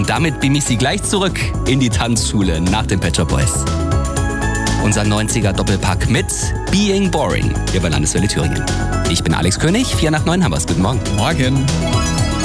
Und damit beam ich Sie gleich zurück in die Tanzschule nach den Pet Shop Boys. Unser 90er-Doppelpack mit Being Boring hier bei Landeswelle Thüringen. Ich bin Alex König, 8 nach 9 haben wir's. Guten Morgen. Morgen.